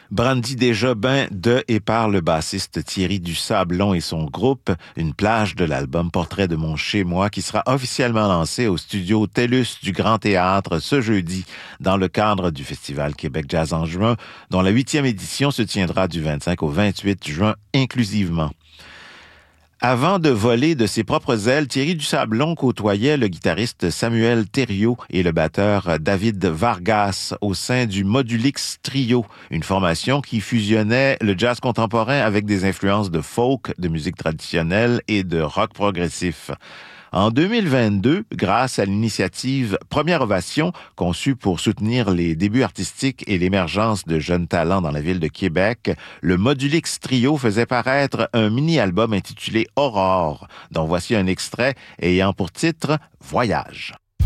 Brandy Desjobins de et par le bassiste Thierry Dusablon et son groupe, une plage de l'album Portrait de mon chez-moi qui sera officiellement lancé au studio TELUS du Grand Théâtre ce jeudi dans le cadre du Festival Québec Jazz en juin, dont la 8e édition se tiendra du 25 au 28 juin inclusivement. Avant de voler de ses propres ailes, Thierry Dusablon côtoyait le guitariste Samuel Thériault et le batteur David Vargas au sein du Modulix Trio, une formation qui fusionnait le jazz contemporain avec des influences de folk, de musique traditionnelle et de rock progressif. En 2022, grâce à l'initiative Première Ovation, conçue pour soutenir les débuts artistiques et l'émergence de jeunes talents dans la ville de Québec, le Modulix Trio faisait paraître un mini-album intitulé Aurore, dont voici un extrait ayant pour titre Voyage.